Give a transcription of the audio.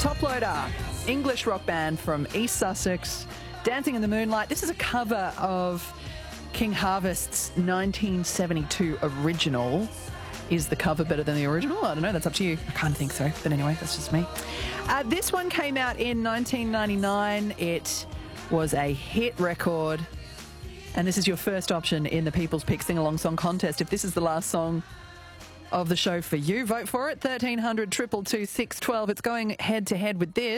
Top Loader, English rock band from East Sussex, Dancing in the Moonlight. This is a cover of King Harvest's 1972 original. Is the cover better than the original? I don't know. That's up to you. I kind of think so. But anyway, that's just me. This one came out in 1999. It was a hit record. And this is your first option in the People's Pick Sing-Along Song Contest. If this is the last song of the show for you, vote for it. 1300 222 612. It's going head-to-head with this.